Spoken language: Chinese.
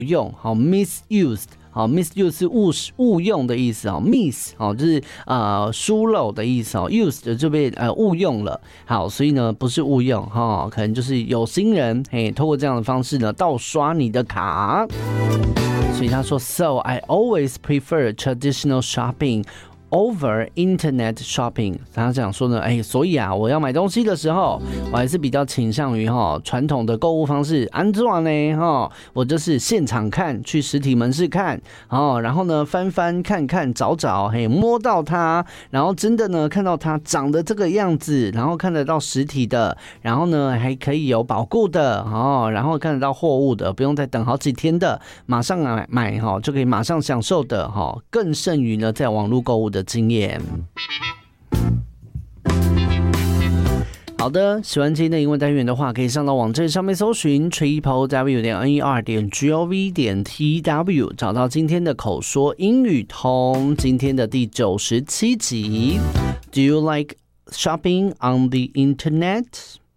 用，好 misused。好 ，misuse 是误用的意思哦 ，miss 哦就是疏漏的意思哦 ，used 就被误用了。好，所以呢不是误用哈，可能就是有心人透过这样的方式呢盗刷你的卡。所以他说 ，So I always prefer traditional shopping。Over Internet shopping， 他讲说呢，所以啊，我要买东西的时候，我还是比较倾向于传统的购物方式。安怎呢？我就是现场看，去实体门市看，然后呢翻翻看看找找，摸到它，然后真的呢看到它长得这个样子，然后看得到实体的，然后呢还可以有保固的然后看得到货物的，不用再等好几天的，马上买就可以马上享受的更胜于呢在网络购物的经验。好的，喜欢今天的英文单元的话，可以上到网站上面搜寻 triplew.ner.gov.tw， 找到今天的口说英语通，今天的第97集。Do you like shopping on the internet?